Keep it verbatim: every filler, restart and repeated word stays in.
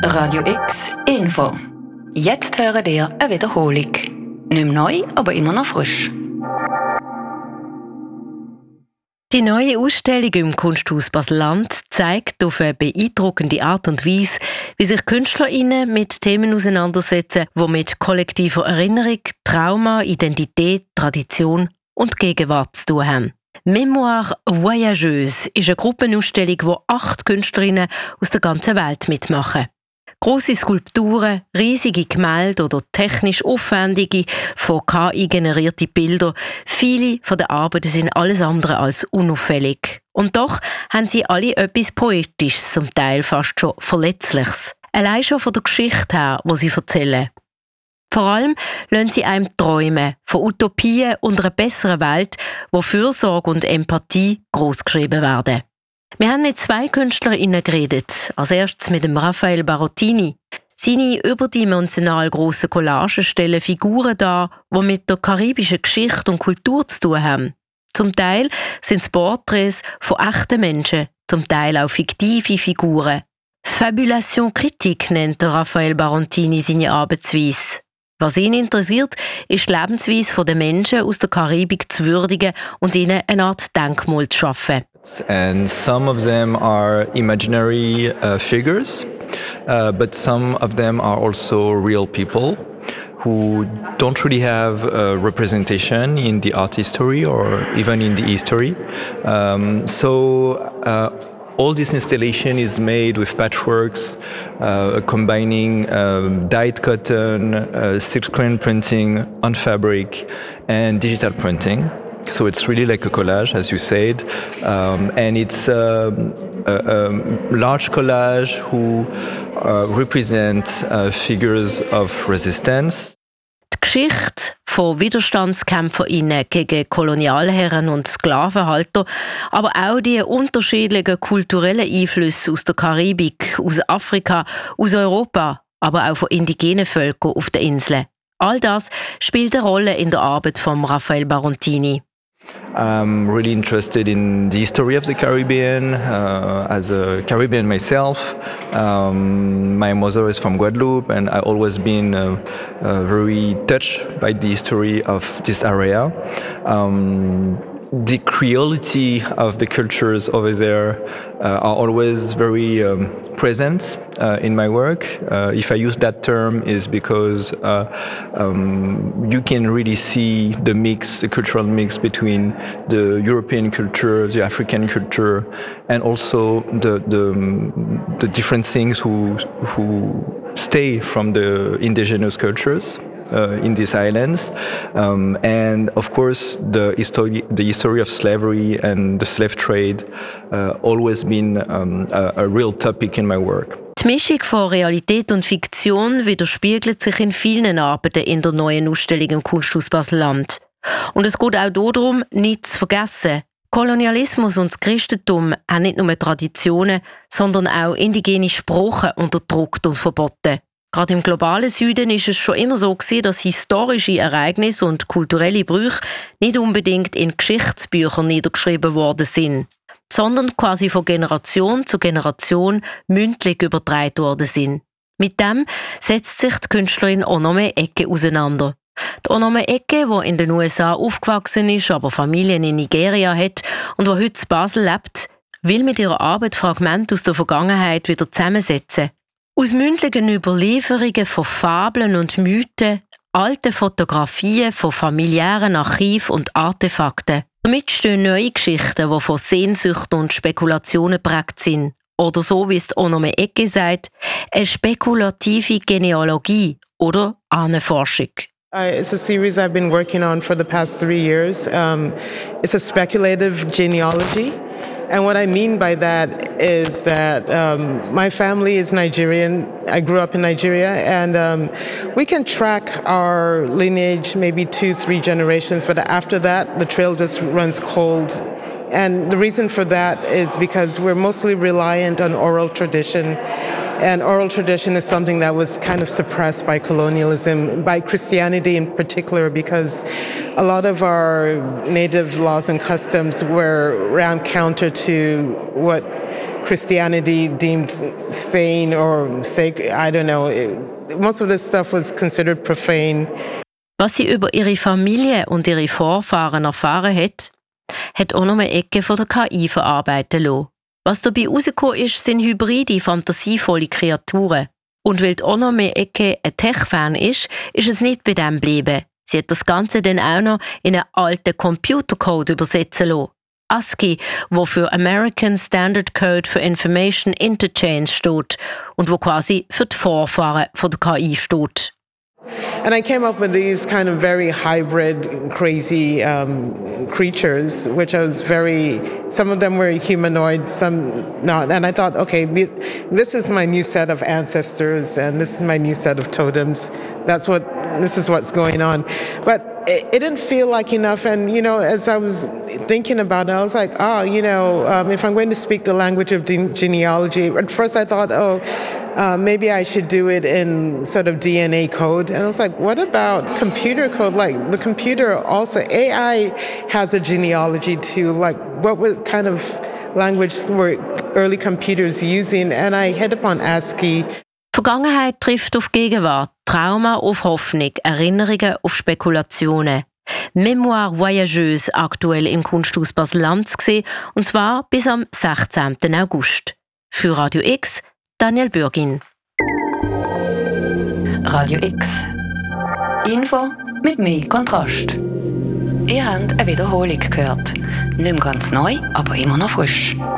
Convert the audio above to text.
Radio X Info. Jetzt hören ihr eine Wiederholung. Nicht mehr neu, aber immer noch frisch. Die neue Ausstellung im Kunsthaus Basel-Land zeigt auf eine beeindruckende Art und Weise, wie sich KünstlerInnen mit Themen auseinandersetzen, die mit kollektiver Erinnerung, Trauma, Identität, Tradition und Gegenwart zu tun haben. Mémoire Voyageuse ist eine Gruppenausstellung, wo acht Künstlerinnen aus der ganzen Welt mitmachen. Grosse Skulpturen, riesige Gemälde oder technisch aufwendige, von K I generierte Bilder. Viele von den Arbeiten sind alles andere als unauffällig. Und doch haben sie alle etwas Poetisches, zum Teil fast schon Verletzliches. Allein schon von der Geschichte her, die sie erzählen. Vor allem lassen sie einem träumen von Utopien und einer besseren Welt, wo Fürsorge und Empathie großgeschrieben werden. Wir haben mit zwei KünstlerInnen geredet. Als erstes mit dem Raffaele Barottini. Seine überdimensional grossen Collagen stellen Figuren dar, die mit der karibischen Geschichte und Kultur zu tun haben. Zum Teil sind es Porträts von echten Menschen, zum Teil auch fiktive Figuren. Fabulation critique nennt der Raffaele Barottini seine Arbeitsweise. Was ihn interessiert, ist die Lebensweise der Menschen aus der Karibik zu würdigen und ihnen eine Art Denkmal zu schaffen. And some of them are imaginary uh, figures, uh, but some of them are also real people who don't really have a representation in the art history or even in the history. Um, so uh, all this installation is made with patchworks, uh, combining uh, dyed cotton, uh, silk screen printing on fabric, and digital printing. So it's really like a collage, as you said, um, and it's um, a, a large collage who uh, represent uh, figures of resistance. Die Geschichte von WiderstandskämpferInnen gegen Kolonialherren und Sklavenhalter, aber auch die unterschiedlichen kulturellen Einflüsse aus der Karibik, aus Afrika, aus Europa, aber auch von indigenen Völkern auf den Inseln. All das spielt eine Rolle in der Arbeit von Raffaele Barottini. I'm really interested in the history of the Caribbean. Uh, as a Caribbean myself, um, my mother is from Guadeloupe, and I've always been uh, uh, very touched by the history of this area. Um, the creolity of the cultures over there uh, are always very um, present uh, in my work. Uh, if I use that term, is because uh, um, you can really see the mix, the cultural mix between the European culture, the African culture, and also the the, the different things who who stay from the indigenous cultures. Uh, in these islands, um, and of course the history, the history of slavery and the slave trade, uh, always been um, a, a real topic in my work. Die Mischung von Realität und Fiktion widerspiegelt sich in vielen Arbeiten in der neuen Ausstellung im Kunsthaus Basel-Land. Und es geht auch darum, nichts zu vergessen. Kolonialismus und das Christentum haben nicht nur Traditionen, sondern auch indigene Sprachen unterdrückt und verboten. Gerade im globalen Süden ist es schon immer so gewesen, dass historische Ereignisse und kulturelle Brüche nicht unbedingt in Geschichtsbüchern niedergeschrieben worden sind, sondern quasi von Generation zu Generation mündlich übertragen worden sind. Mit dem setzt sich die Künstlerin Onome Eke auseinander. Die Onome Eke, die in den U S A aufgewachsen ist, aber Familien in Nigeria hat und die heute in Basel lebt, will mit ihrer Arbeit Fragmente aus der Vergangenheit wieder zusammensetzen. Aus mündlichen Überlieferungen von Fabeln und Mythen, alten Fotografien von familiären Archiven und Artefakten. Damit stehen neue Geschichten, die von Sehnsüchten und Spekulationen geprägt sind. Oder so, wie es Onome Eke sagt, eine spekulative Genealogie oder Ahnenforschung. Uh, it's a series I've been working on for the past three years. Um, it's a speculative genealogy. And what I mean by that is that um, my family is Nigerian. I grew up in Nigeria, and um, we can track our lineage maybe two, three generations, but after that, the trail just runs cold. And the reason for that is because we're mostly reliant on oral tradition. And oral tradition is something that was kind of suppressed by colonialism, by Christianity in particular, because a lot of our native laws and customs were ran counter to what Christianity deemed sane or sacred. I don't know. It, most of this stuff was considered profane. Was sie über ihre Familie und ihre Vorfahren erfahren hat, hat auch noch eine Ecke von der K I verarbeiten lassen. Was dabei rausgekommen ist, sind hybride, fantasievolle Kreaturen. Und weil die Ono mehr Ecke ein Tech-Fan ist, ist es nicht bei dem geblieben. Sie hat das Ganze dann auch noch in einen alten Computercode übersetzen lassen. ASCII, wo für American Standard Code for Information Interchange steht und wo quasi für die Vorfahren von der K I steht. And I came up with these kind of very hybrid, crazy um, creatures, which I was very, some of them were humanoid, some not. And I thought, okay, this is my new set of ancestors and this is my new set of totems. That's what, this is what's going on. But it, it didn't feel like enough. And, you know, as I was thinking about it, I was like, oh, you know, um, if I'm going to speak the language of de- genealogy, at first I thought, oh, Uh, maybe I should do it in sort of D N A code. And I was like, what about computer code? Like the computer also, A I has a genealogy too. Like what what kind of language were early computers using? And I hit upon ASCII. Vergangenheit trifft auf Gegenwart, Trauma auf Hoffnung, Erinnerungen auf Spekulationen. Mémoire voyageuse aktuell im Kunsthaus Basel-Land zu sehen, und zwar bis am sechzehnten August. Für Radio X Daniel Bürgin. Radio X. Info mit mehr Kontrast. Ihr habt eine Wiederholung gehört. Nicht mehr ganz neu, aber immer noch frisch.